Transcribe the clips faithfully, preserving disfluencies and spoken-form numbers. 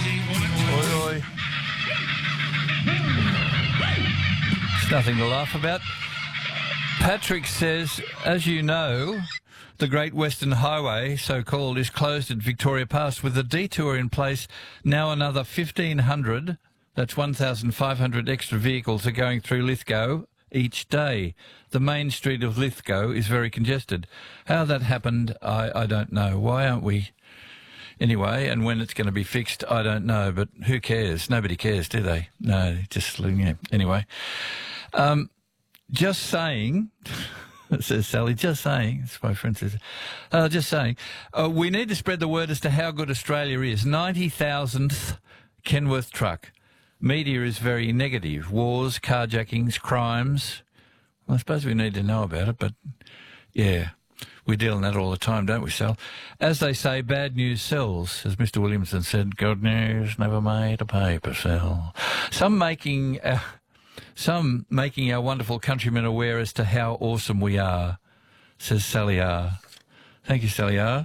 Oi, oi. It's nothing to laugh about. Patrick says, as you know, the Great Western Highway, so-called, is closed at Victoria Pass with a detour in place. Now another fifteen hundred, that's one thousand five hundred extra vehicles are going through Lithgow each day. The main street of Lithgow is very congested. How that happened, I, I don't know. Why aren't we... Anyway, and when it's going to be fixed, I don't know, but who cares? Nobody cares, do they? No, just, you know, anyway. Um, just saying... says Sally, just saying, that's my friend says, uh, just saying, uh, we need to spread the word as to how good Australia is. ninety thousandth Kenworth truck. Media is very negative. Wars, carjackings, crimes. Well, I suppose we need to know about it, but yeah, we deal in that all the time, don't we, Sal? As they say, bad news sells, as Mister Williamson said, good news never made a paper sell. Some making... Uh, Some making our wonderful countrymen aware as to how awesome we are, says Sally R. Thank you, Sally R.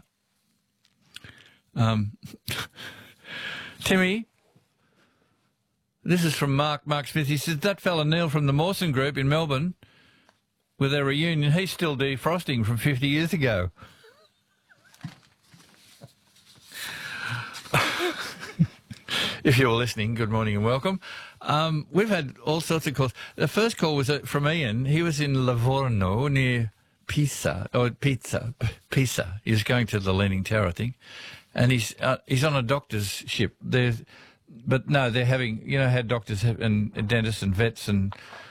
Um, Timmy, this is from Mark, Mark Smith. He says, that fella Neil from the Mawson Group in Melbourne, with their reunion, he's still defrosting from fifty years ago. If you're listening, good morning and welcome. Um, we've had all sorts of calls. The first call was uh, from Ian. He was in Livorno near Pisa, or Pizza, Pisa. He was going to the Leaning Tower, I think. And he's uh, he's on a doctor's ship. There's, but no, they're having, you know how doctors have, and, and dentists and vets and